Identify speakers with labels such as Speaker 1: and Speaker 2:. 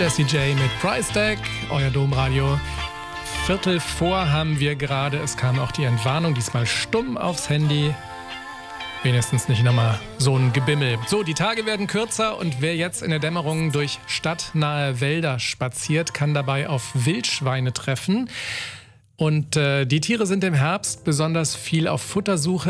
Speaker 1: Jessie J mit Price Tag, euer Domradio. 15:45 haben wir gerade. Es kam auch die Entwarnung, diesmal stumm aufs Handy. Wenigstens nicht nochmal so ein Gebimmel. So, die Tage werden kürzer und wer jetzt in der Dämmerung durch stadtnahe Wälder spaziert, kann dabei auf Wildschweine treffen. Und die Tiere sind im Herbst besonders viel auf Futtersuche.